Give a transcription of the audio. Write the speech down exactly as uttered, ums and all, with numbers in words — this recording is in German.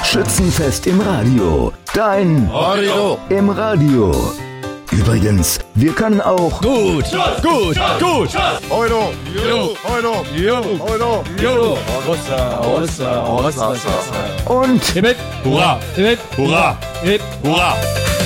Schützenfest im Radio. Dein Radio im Radio. Übrigens, wir können auch gut, gut, gut. Euro, Jo, Euro, jo, Euro. jo. Ossa, ossa, ossa, ossa. und Hip, hip, hurra, hip, hip, hurra, hip, hurra.